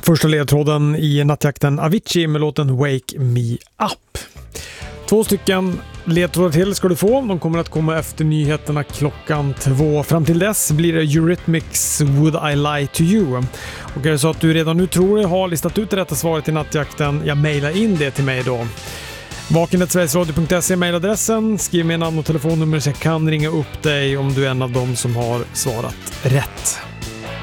Första ledtråden i nattjakten Avicii med låten Wake Me Up. 2 stycken ledtrådar till ska du få. De kommer att komma efter nyheterna klockan 2. Fram till dess blir det Eurythmics Would I Lie To You. Och är det så att du redan nu tror dig ha listat ut det rätta svaret i nattjakten, jag mejlar in det till mig då. vaken@sverigesradio.se mejladressen. Skriv med namn och telefonnummer så jag kan ringa upp dig om du är en av dem som har svarat rätt.